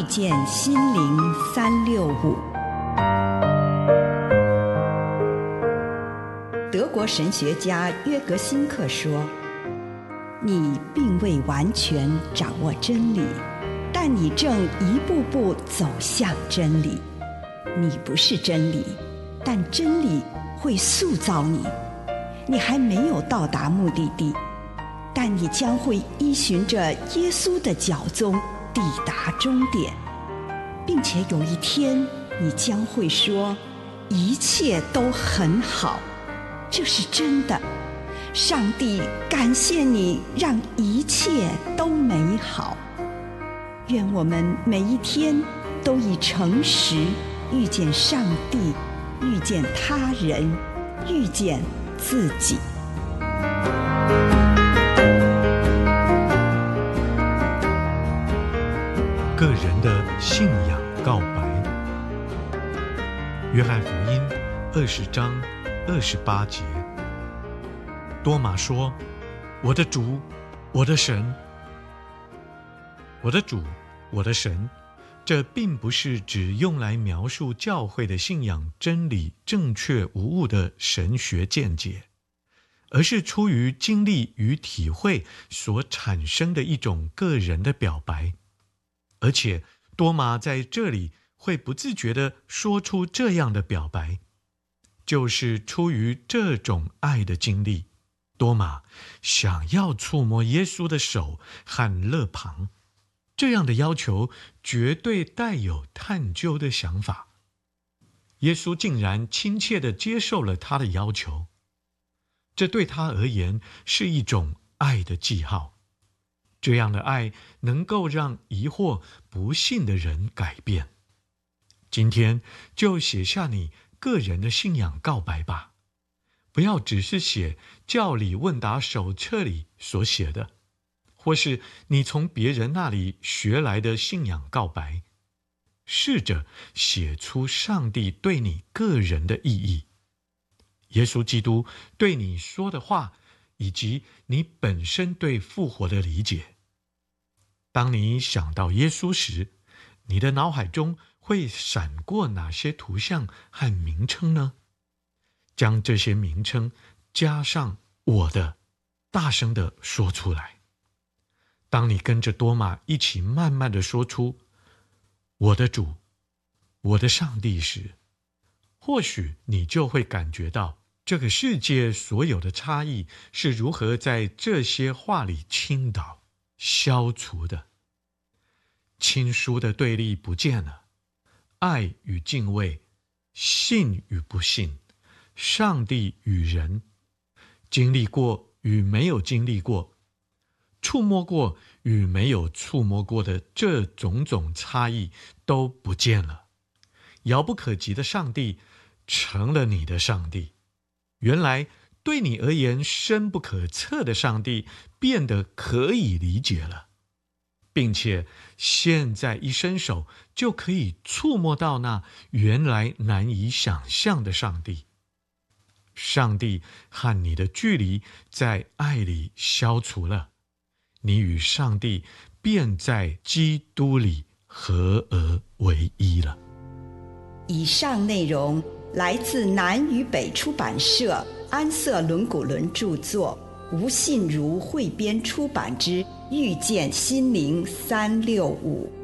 遇见心灵365。德国神学家约格辛克说，你并未完全掌握真理，但你正一步步走向真理。你不是真理，但真理会塑造你。你还没有到达目的地，但你将会依循着耶稣的脚踪抵达终点，并且有一天你将会说，一切都很好。这是真的。上帝感谢你，让一切都美好。愿我们每一天都以诚实遇见上帝，遇见他人，遇见自己。 个人的信仰告白。约翰福音20章28节，多马说：“我的主，我的神。”我的主，我的神，这并不是只用来描述教会的信仰真理正确无误的神学见解，而是出于经历与体会所产生的一种个人的表白。而且多马在这里会不自觉地说出这样的表白，就是出于这种爱的经历，多马想要触摸耶稣的手和肋旁。这样的要求绝对带有探究的想法。耶稣竟然亲切地接受了他的要求，这对他而言是一种爱的记号。这样的爱能够让疑惑不信的人改变。今天就写下你个人的信仰告白吧，不要只是写教理问答手册里所写的，或是你从别人那里学来的信仰告白。试着写出上帝对你个人的意义，耶稣基督对你说的话，以及你本身对复活的理解。当你想到耶稣时，你的脑海中会闪过哪些图像和名称呢？将这些名称加上我的，大声地说出来。当你跟着多马一起慢慢地说出我的主，我的上帝时，或许你就会感觉到这个世界所有的差异是如何在这些话里倾倒消除的。亲疏的对立不见了，爱与敬畏，信与不信，上帝与人，经历过与没有经历过，触摸过与没有触摸过的这种种差异都不见了。遥不可及的上帝成了你的上帝，原来对你而言深不可测的上帝变得可以理解了，并且现在一伸手就可以触摸到那原来难以想象的上帝。上帝和你的距离在爱里消除了，你与上帝便在基督里合而为一了。 以上内容来自南与北出版社安瑟伦古伦著作，吴信如汇编出版之《遇见心灵365》。